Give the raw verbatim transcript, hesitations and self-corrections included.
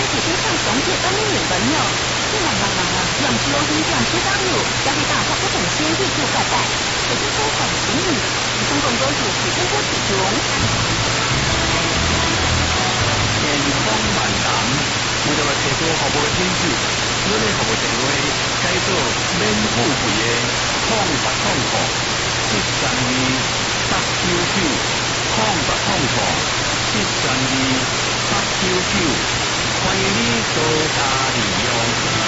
提醒上上节咁樣原本咯，即係話話用住我點樣知道了，要去打發嗰份先至做隔代，佢都非常滿意，而成功咗做其中嗰其中。 健康萬膽，為咗提高服務嘅品質，我哋服務定位改做免付費嘅抗疾抗癌，七三二八九九抗疾抗癌，七三二八九九，歡迎你多加利用。